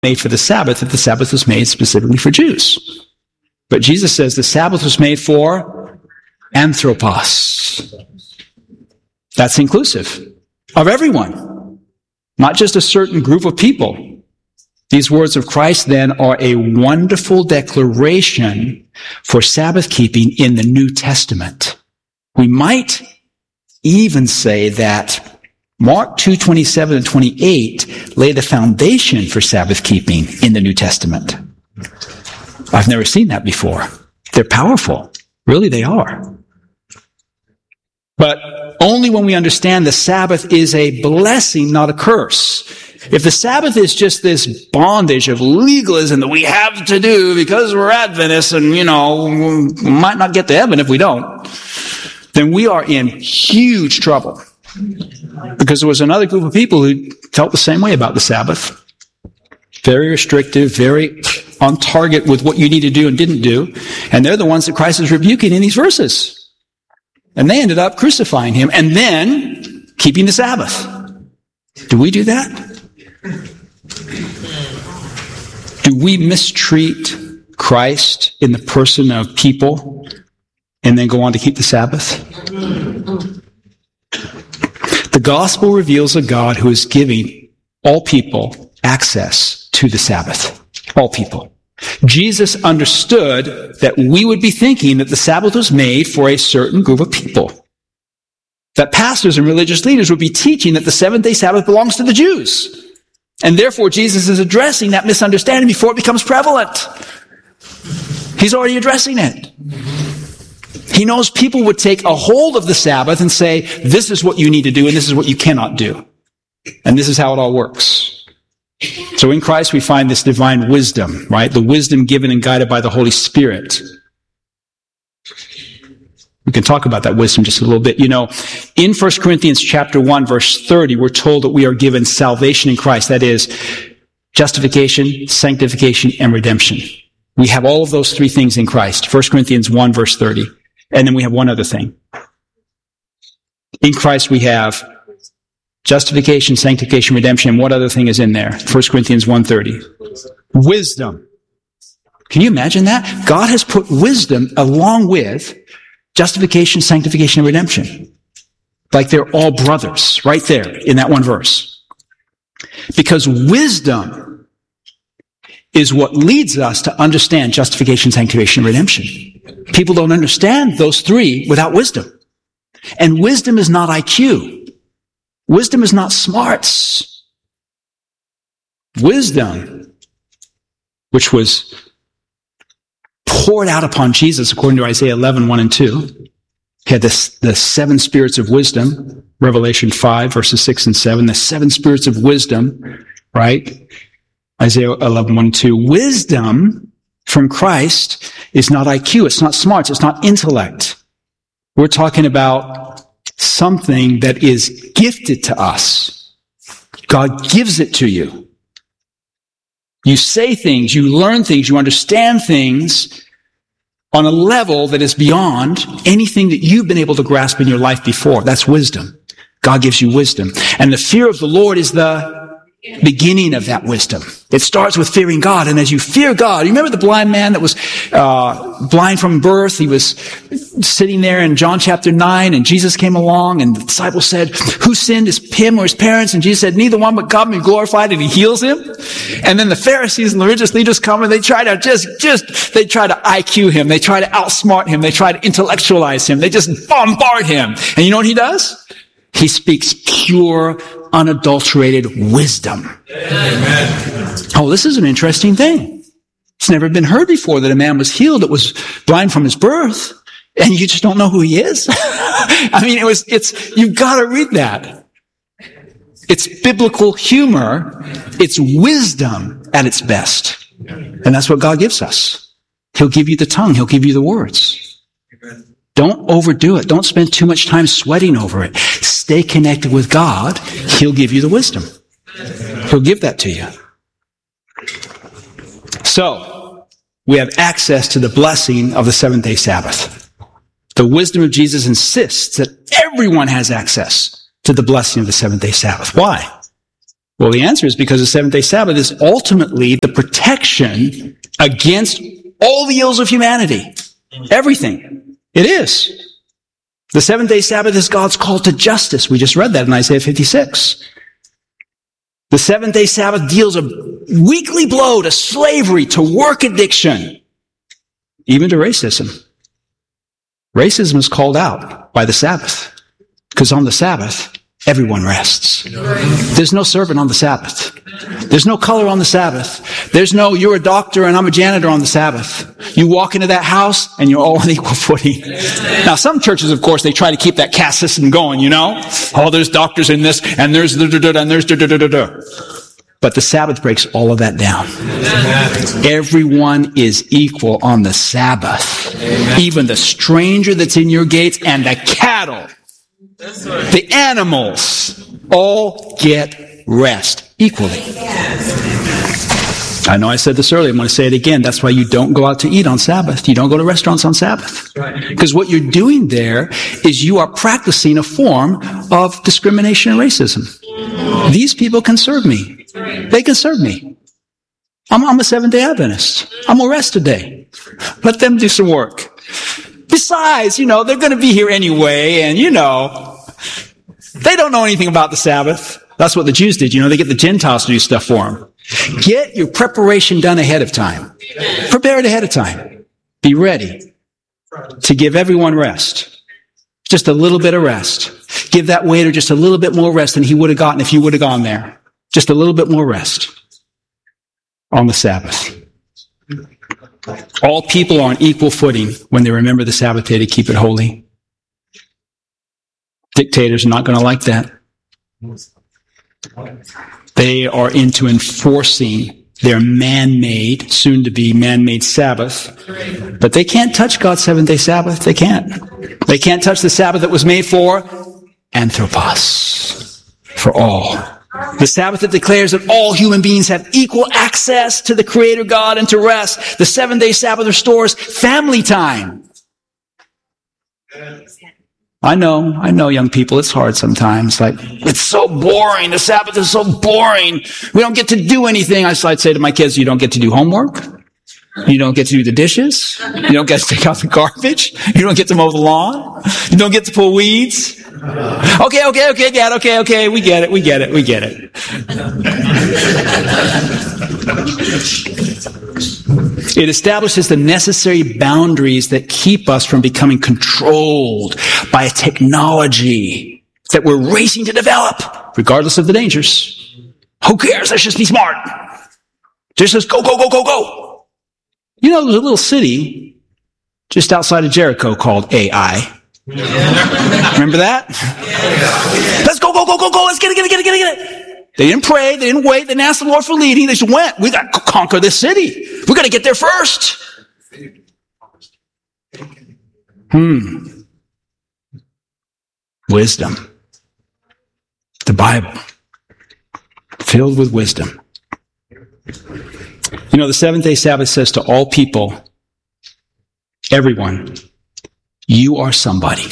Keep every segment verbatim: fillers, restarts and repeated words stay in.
made for the Sabbath, that the Sabbath was made specifically for Jews. But Jesus says the Sabbath was made for anthropos. That's inclusive of everyone, not just a certain group of people. These words of Christ then are a wonderful declaration for Sabbath keeping in the New Testament. We might even say that Mark two twenty-seven and twenty-eight lay the foundation for Sabbath keeping in the New Testament. I've never seen that before. They're powerful. Really, they are. But only when we understand the Sabbath is a blessing, not a curse. If the Sabbath is just this bondage of legalism that we have to do because we're Adventists and, you know, we might not get to heaven if we don't, then we are in huge trouble. Because there was another group of people who felt the same way about the Sabbath. Very restrictive, very on target with what you need to do and didn't do. And they're the ones that Christ is rebuking in these verses. And they ended up crucifying him and then keeping the Sabbath. Do we do that? Do we mistreat Christ in the person of people and then go on to keep the Sabbath? The gospel reveals a God who is giving all people access to the Sabbath. All people. Jesus understood that we would be thinking that the Sabbath was made for a certain group of people. That pastors and religious leaders would be teaching that the seventh-day Sabbath belongs to the Jews. And therefore, Jesus is addressing that misunderstanding before it becomes prevalent. He's already addressing it. He knows people would take a hold of the Sabbath and say, this is what you need to do and this is what you cannot do. And this is how it all works. So in Christ we find this divine wisdom, right? The wisdom given and guided by the Holy Spirit. We can talk about that wisdom just a little bit. You know, in First Corinthians chapter one, verse thirty, we're told that we are given salvation in Christ. That is, justification, sanctification, and redemption. We have all of those three things in Christ. First Corinthians one, verse thirty. And then we have one other thing. In Christ we have justification, sanctification, redemption, and what other thing is in there? First Corinthians one thirty. Wisdom. Can you imagine that? God has put wisdom along with justification, sanctification, and redemption. Like they're all brothers, right there in that one verse. Because wisdom is what leads us to understand justification, sanctification, and redemption. People don't understand those three without wisdom. And wisdom is not I Q. Wisdom is not smarts. Wisdom, which was poured out upon Jesus according to Isaiah eleven, one and two. He had this, the seven spirits of wisdom, Revelation five, verses six and seven, the seven spirits of wisdom, right? Isaiah eleven, one and two. Wisdom from Christ is not I Q, it's not smarts, it's not intellect. We're talking about something that is gifted to us. God gives it to you. You say things, you learn things, you understand things on a level that is beyond anything that you've been able to grasp in your life before. That's wisdom. God gives you wisdom. And the fear of the Lord is the beginning of that wisdom. It starts with fearing God. And as you fear God, you remember the blind man that was uh blind from birth? He was sitting there in John chapter nine, and Jesus came along, and the disciples said, who sinned, is him or his parents? And Jesus said, neither one but God be glorified, and he heals him. And then the Pharisees and the religious leaders come, and they try to just, just, they try to I Q him. They try to outsmart him. They try to intellectualize him. They just bombard him. And you know what he does? He speaks pure, unadulterated wisdom. Amen. Oh, this is an interesting thing. It's never been heard before that a man was healed that was blind from his birth, and you just don't know who he is. I mean, it was, it's, you've got to read that. It's biblical humor. It's wisdom at its best. And that's what God gives us. He'll give you the tongue. He'll give you the words. Don't overdo it. Don't spend too much time sweating over it. Stay connected with God. He'll give you the wisdom. He'll give that to you. So, we have access to the blessing of the seventh-day Sabbath. The wisdom of Jesus insists that everyone has access to the blessing of the seventh-day Sabbath. Why? Well, the answer is because the seventh-day Sabbath is ultimately the protection against all the ills of humanity. Everything. It is. The seventh-day Sabbath is God's call to justice. We just read that in Isaiah fifty-six. The seventh-day Sabbath deals a weekly blow to slavery, to work addiction, even to racism. Racism is called out by the Sabbath, because on the Sabbath, everyone rests. There's no servant on the Sabbath. There's no color on the Sabbath. There's no, you're a doctor and I'm a janitor on the Sabbath. You walk into that house and you're all on equal footing. Now, some churches, of course, they try to keep that caste system going, you know? Oh, there's doctors in this and there's da da da and there's da da da da da. But the Sabbath breaks all of that down. Everyone is equal on the Sabbath. Even the stranger that's in your gates and the cattle. The animals all get rest equally. I know I said this earlier. I'm going to say it again. That's why you don't go out to eat on Sabbath. You don't go to restaurants on Sabbath. Because what you're doing there is you are practicing a form of discrimination and racism. These people can serve me. They can serve me. I'm, I'm a Seventh-day Adventist. I'm going to rest today. Let them do some work. Besides, you know, they're going to be here anyway, and, you know, they don't know anything about the Sabbath. That's what the Jews did. You know, they get the Gentiles to do stuff for them. Get your preparation done ahead of time. Prepare it ahead of time. Be ready to give everyone rest. Just a little bit of rest. Give that waiter just a little bit more rest than he would have gotten if you would have gone there. Just a little bit more rest on the Sabbath. All people are on equal footing when they remember the Sabbath day to keep it holy. Dictators are not going to like that. They are into enforcing their man-made, soon-to-be man-made Sabbath. But they can't touch God's seventh-day Sabbath. They can't. They can't touch the Sabbath that was made for anthropos, for all. The Sabbath that declares that all human beings have equal access to the Creator God and to rest. The seven-day Sabbath restores family time. I know, I know, young people, it's hard sometimes. Like, it's so boring. The Sabbath is so boring. We don't get to do anything. I'd say to my kids, you don't get to do homework. You don't get to do the dishes. You don't get to take out the garbage. You don't get to mow the lawn. You don't get to pull weeds. Okay, okay, okay, Dad, okay, okay, we get it, we get it, we get it. It establishes the necessary boundaries that keep us from becoming controlled by a technology that we're racing to develop, regardless of the dangers. Who cares? Let's just be smart. Just let's go, go, go, go, go. You know, there's a little city just outside of Jericho called A I. Remember that? Let's go, go, go, go, go. Let's get it, get it, get it, get it, get it. They didn't pray. They didn't wait. They didn't ask the Lord for leading. They just went. We got to conquer this city. We got to get there first. Hmm. Wisdom. The Bible. Filled with wisdom. You know, the seventh-day Sabbath says to all people, everyone, you are somebody.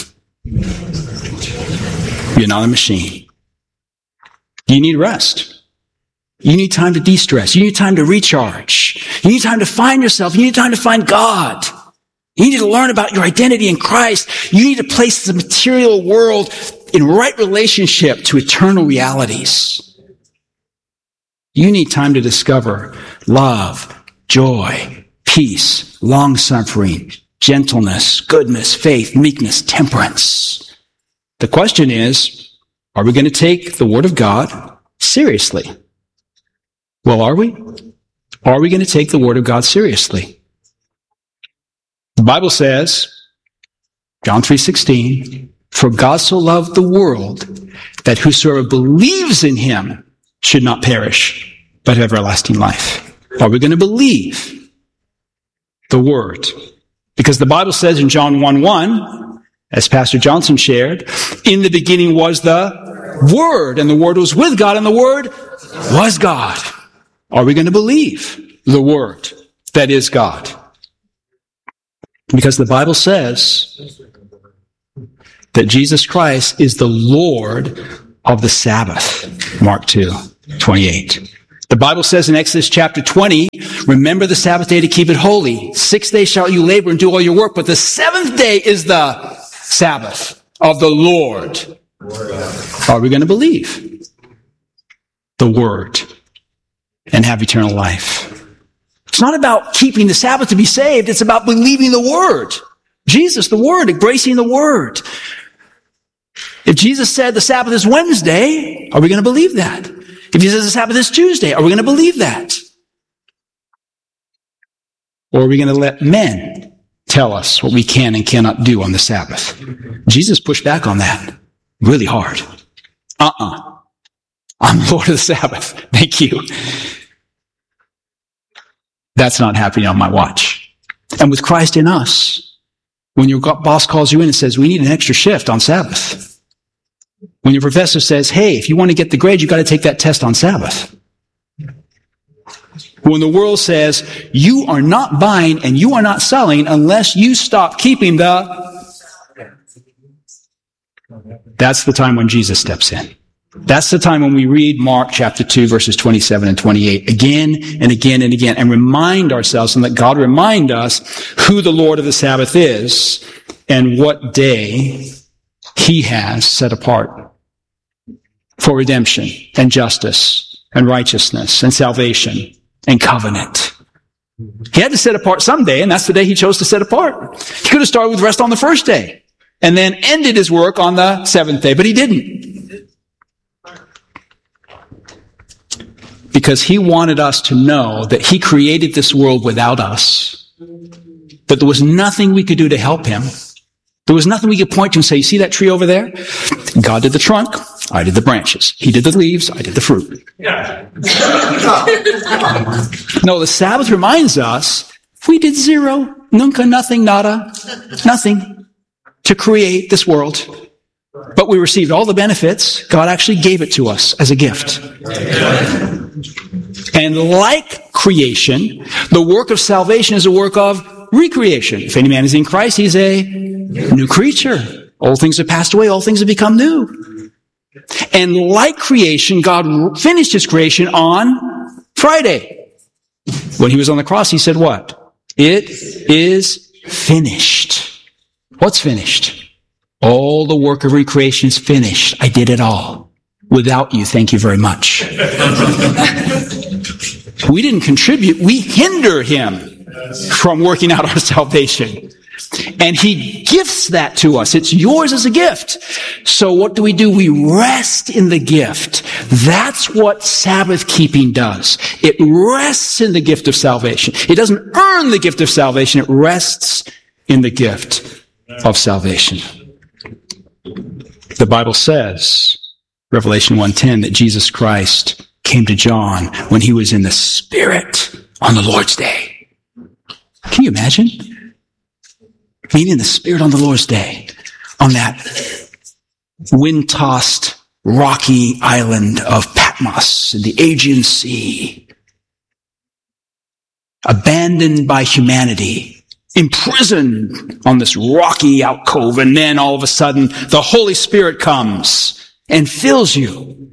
You're not a machine. You need rest. You need time to de-stress. You need time to recharge. You need time to find yourself. You need time to find God. You need to learn about your identity in Christ. You need to place the material world in right relationship to eternal realities. You need time to discover love, joy, peace, long-suffering, gentleness, goodness, faith, meekness, temperance. The question is, are we going to take the Word of God seriously? Well, are we? Are we going to take the Word of God seriously? The Bible says, John three sixteen, for God so loved the world that whosoever believes in him should not perish, but have everlasting life. Are we going to believe the Word? Because the Bible says in John one one, as Pastor Johnson shared, in the beginning was the Word, and the Word was with God, and the Word was God. Are we going to believe the Word that is God? Because the Bible says that Jesus Christ is the Lord of the Sabbath, Mark two. twenty-eight. The Bible says in Exodus chapter twenty, remember the Sabbath day to keep it holy. Six days shall you labor and do all your work, but the seventh day is the Sabbath of the Lord. Are we going to believe the word and have eternal life? It's not about keeping the Sabbath to be saved. It's about believing the word. Jesus, the word, embracing the word. If Jesus said the Sabbath is Wednesday, are we going to believe that? If he says the Sabbath is Tuesday, are we going to believe that? Or are we going to let men tell us what we can and cannot do on the Sabbath? Jesus pushed back on that really hard. Uh-uh. I'm Lord of the Sabbath. Thank you. That's not happening on my watch. And with Christ in us, when your boss calls you in and says, we need an extra shift on Sabbath. When your professor says, hey, if you want to get the grade, you've got to take that test on Sabbath. When the world says, you are not buying and you are not selling unless you stop keeping the... That's the time when Jesus steps in. That's the time when we read Mark chapter two, verses twenty-seven and twenty-eight again and again and again and remind ourselves and let God remind us who the Lord of the Sabbath is and what day he has set apart for redemption and justice and righteousness and salvation and covenant. He had to set apart someday, and that's the day he chose to set apart. He could have started with rest on the first day and then ended his work on the seventh day, but he didn't. Because he wanted us to know that he created this world without us, that there was nothing we could do to help him. There was nothing we could point to and say, you see that tree over there? God did the trunk, I did the branches. He did the leaves, I did the fruit. Yeah. No, the Sabbath reminds us, we did zero, nunca, nothing, nada, nothing to create this world. But we received all the benefits. God actually gave it to us as a gift. And like creation, the work of salvation is a work of recreation. If any man is in Christ, he's a new creature. Old things have passed away, all things have become new. And like creation, God finished his creation on Friday. When he was on the cross, he said what? It is finished. What's finished? All the work of recreation is finished. I did it all. Without you, thank you very much. We didn't contribute. We hinder him from working out our salvation. And he gifts that to us. It's yours as a gift. So what do we do? We rest in the gift. That's what Sabbath keeping does. It rests in the gift of salvation. It doesn't earn the gift of salvation. It rests in the gift of salvation. The Bible says, Revelation one ten, that Jesus Christ came to John when he was in the Spirit on the Lord's day. Can you imagine? Being in the Spirit on the Lord's day, on that wind-tossed, rocky island of Patmos in the Aegean Sea, abandoned by humanity, imprisoned on this rocky alcove, and then all of a sudden the Holy Spirit comes and fills you.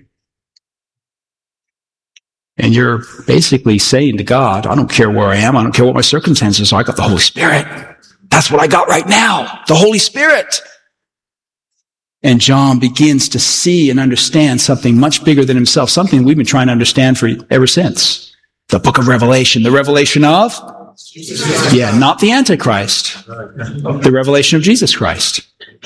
And you're basically saying to God, I don't care where I am, I don't care what my circumstances are, I got the Holy Spirit. That's what I got right now, the Holy Spirit. And John begins to see and understand something much bigger than himself, something we've been trying to understand for ever since. The book of Revelation, the revelation of? Yeah, not the Antichrist. The revelation of Jesus Christ.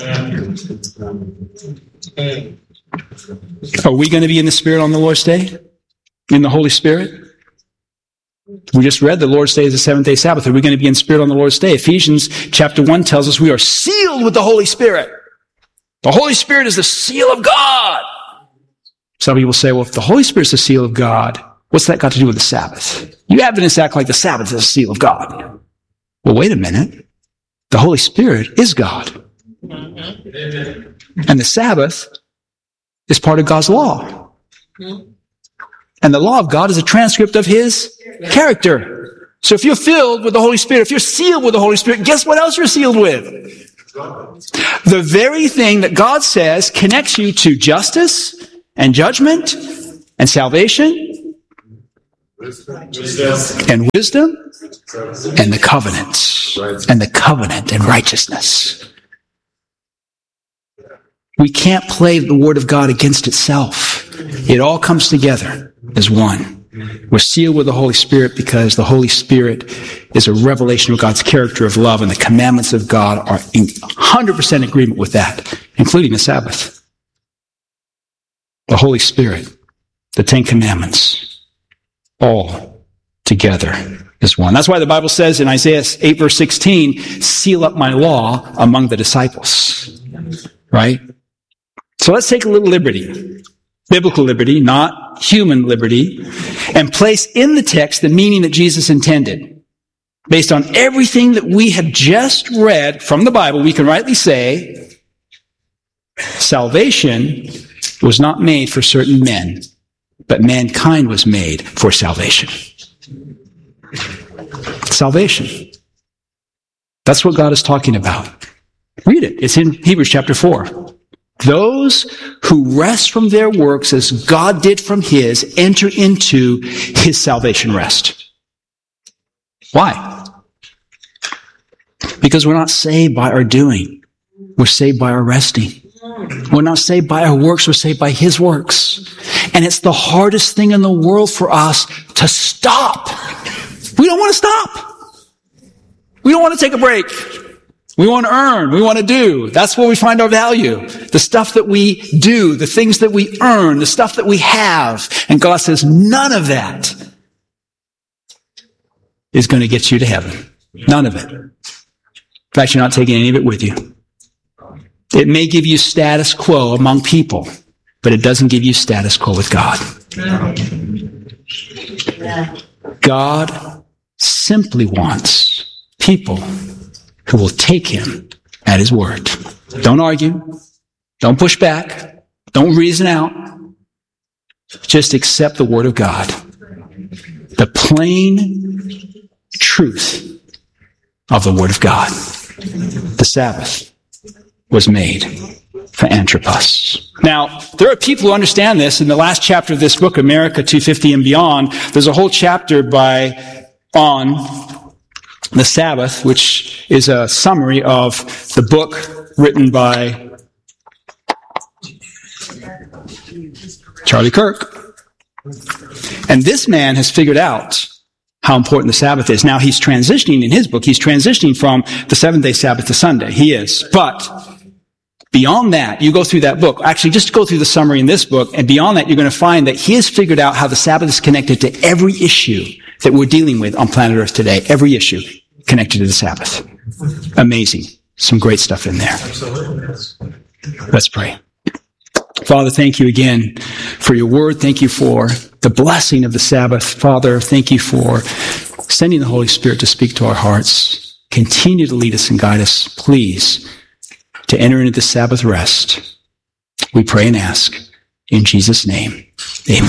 Are we going to be in the Spirit on the Lord's Day? In the Holy Spirit? We just read the Lord's Day is the seventh day Sabbath. Are we going to be in Spirit on the Lord's Day? Ephesians chapter one tells us we are sealed with the Holy Spirit. The Holy Spirit is the seal of God. Some people say, well, if the Holy Spirit is the seal of God, what's that got to do with the Sabbath? You Adventists act like the Sabbath is the seal of God. Well, wait a minute. The Holy Spirit is God. And the Sabbath is part of God's law. And the law of God is a transcript of his character. So if you're filled with the Holy Spirit, if you're sealed with the Holy Spirit, guess what else you're sealed with? The very thing that God says connects you to justice and judgment And salvation? Wisdom. And wisdom? And the covenant. And the covenant and righteousness. We can't play the Word of God against itself. It all comes together as one. We're sealed with the Holy Spirit because the Holy Spirit is a revelation of God's character of love, and the commandments of God are in one hundred percent agreement with that, including the Sabbath. The Holy Spirit, the Ten Commandments, all together as one. That's why the Bible says in Isaiah eight verse sixteen, seal up my law among the disciples. Right? So let's take a little liberty. Biblical liberty, not human liberty, and place in the text the meaning that Jesus intended. Based on everything that we have just read from the Bible, we can rightly say, salvation was not made for certain men, but mankind was made for salvation. Salvation. That's what God is talking about. Read it. It's in Hebrews chapter four. Those who rest from their works as God did from his enter into his salvation rest. Why? Because we're not saved by our doing. We're saved by our resting. We're not saved by our works. We're saved by his works. And it's the hardest thing in the world for us to stop. We don't want to stop. We don't want to take a break. We want to earn. We want to do. That's where we find our value. The stuff that we do, the things that we earn, the stuff that we have. And God says, none of that is going to get you to heaven. None of it. In fact, you're not taking any of it with you. It may give you status quo among people, but it doesn't give you status quo with God. God simply wants people who will take him at his word. Don't argue. Don't push back. Don't reason out. Just accept the word of God. The plain truth of the word of God. The Sabbath was made for Antipas. Now, there are people who understand this. In the last chapter of this book, America two fifty and Beyond, there's a whole chapter by on the Sabbath, which is a summary of the book written by Charlie Kirk. And this man has figured out how important the Sabbath is. Now, he's transitioning in his book. He's transitioning from the seventh-day Sabbath to Sunday. He is. But beyond that, you go through that book. Actually, just go through the summary in this book, and beyond that, you're going to find that he has figured out how the Sabbath is connected to every issue that we're dealing with on planet Earth today. Every issue connected to the Sabbath. Amazing. Some great stuff in there. Let's pray. Father, thank you again for your word. Thank you for the blessing of the Sabbath. Father, thank you for sending the Holy Spirit to speak to our hearts. Continue to lead us and guide us, please, to enter into the Sabbath rest. We pray and ask in Jesus' name. Amen.